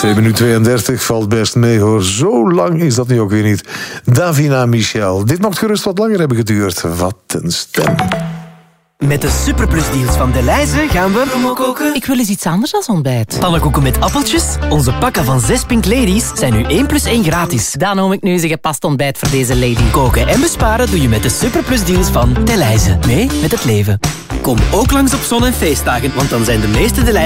2 minuten 32 valt best mee hoor. Zo lang is dat nu ook weer niet. Davina Michel. Dit mocht gerust wat langer hebben geduurd. Wat een stem. Met de superplusdeals van Delhaize gaan we promo koken. Ik wil eens iets anders dan ontbijt. Pannenkoeken met appeltjes. Onze pakken van 6 Pink Ladies zijn nu 1 + 1 gratis. Dan noem ik nu eens een gepast ontbijt voor deze lady. Koken en besparen doe je met de superplusdeals van Delhaize. Mee met het leven. Kom ook langs op zon- en feestdagen, want dan zijn de meeste Delhaize